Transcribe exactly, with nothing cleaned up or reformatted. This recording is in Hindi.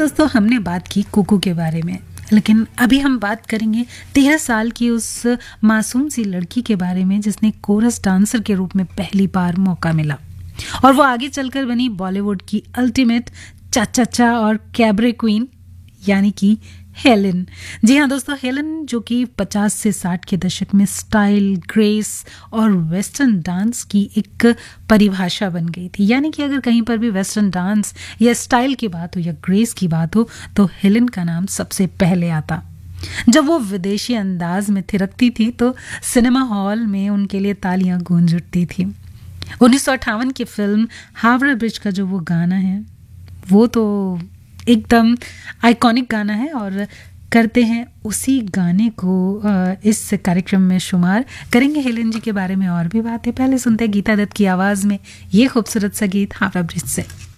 दोस्तों, हमने बात की कुकू के बारे में, लेकिन अभी हम बात करेंगे तेरह साल की उस मासूम सी लड़की के बारे में जिसने कोरस डांसर के रूप में पहली बार मौका मिला और वो आगे चलकर बनी बॉलीवुड की अल्टीमेट चा चा चा और कैबरे क्वीन यानी कि हेलन। जी हाँ दोस्तों, हेलन जो कि पचास से साठ के दशक में स्टाइल, ग्रेस और वेस्टर्न डांस की एक परिभाषा बन गई थी। यानी कि अगर कहीं पर भी वेस्टर्न डांस या स्टाइल की बात हो या ग्रेस की बात हो तो हेलन का नाम सबसे पहले आता। जब वो विदेशी अंदाज में थिरकती थी तो सिनेमा हॉल में उनके लिए तालियां गूंज उठती थी। उन्नीस सौ अट्ठावन की फिल्म हावड़ा ब्रिज का जो वो गाना है वो तो एकदम आइकॉनिक गाना है और करते हैं उसी गाने को इस कार्यक्रम में शुमार। करेंगे हेलन जी के बारे में और भी बातें। पहले सुनते हैं गीता दत्त की आवाज़ में ये खूबसूरत सा गीत हावड़ा ब्रिज से।